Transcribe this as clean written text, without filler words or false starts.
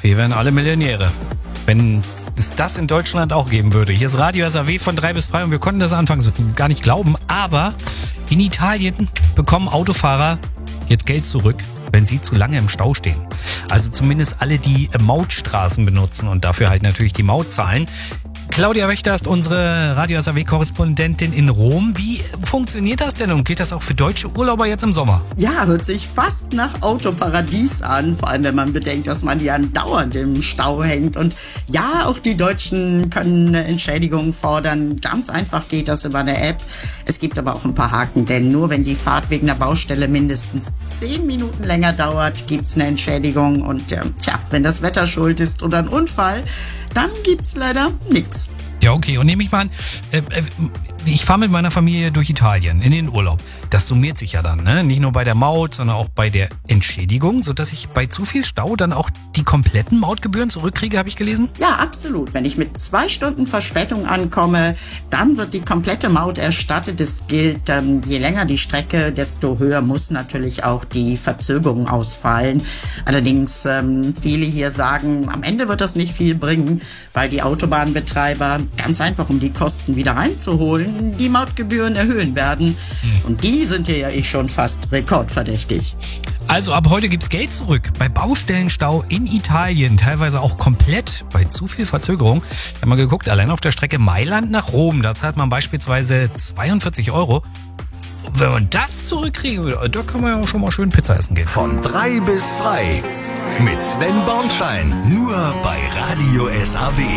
Wir wären alle Millionäre, wenn es das in Deutschland auch geben würde. Hier ist Radio SAW von 3 bis 3 und wir konnten das anfangs gar nicht glauben, aber in Italien bekommen Autofahrer jetzt Geld zurück, wenn sie zu lange im Stau stehen. Also zumindest alle, die Mautstraßen benutzen und dafür halt natürlich die Maut zahlen. Claudia Wächter ist unsere Radio SAW-Korrespondentin in Rom. Wie funktioniert das denn und geht das auch für deutsche Urlauber jetzt im Sommer? Ja, hört sich fast nach Autoparadies an, vor allem wenn man bedenkt, dass man ja andauernd im Stau hängt. Und ja, auch die Deutschen können eine Entschädigung fordern. Ganz einfach geht das über eine App. Es gibt aber auch ein paar Haken, denn nur wenn die Fahrt wegen der Baustelle mindestens 10 Minuten länger dauert, gibt's eine Entschädigung. Und wenn das Wetter schuld ist oder ein Unfall, dann gibt's leider nichts. Ja, okay. Und nehme ich mal an, ich fahre mit meiner Familie durch Italien in den Urlaub. Das summiert sich ja dann, ne? Nicht nur bei der Maut, sondern auch bei der Entschädigung, sodass ich bei zu viel Stau dann auch die kompletten Mautgebühren zurückkriege, habe ich gelesen? Ja, absolut. Wenn ich mit 2 Stunden Verspätung ankomme, dann wird die komplette Maut erstattet. Es gilt, je länger die Strecke, desto höher muss natürlich auch die Verzögerung ausfallen. Allerdings, viele hier sagen, am Ende wird das nicht viel bringen, weil die Autobahnbetreiber ganz einfach, um die Kosten wieder reinzuholen, die Mautgebühren erhöhen werden. Und die sind hier ja schon fast rekordverdächtig. Also ab heute gibt's Geld zurück bei Baustellenstau in Italien, teilweise auch komplett bei zu viel Verzögerung. Ich habe mal geguckt, allein auf der Strecke Mailand nach Rom, da zahlt man beispielsweise 42 €. Und wenn man das zurückkriegen will, da kann man ja auch schon mal schön Pizza essen gehen. Von 3 bis frei mit Sven Bornschein, nur bei Radio SAW.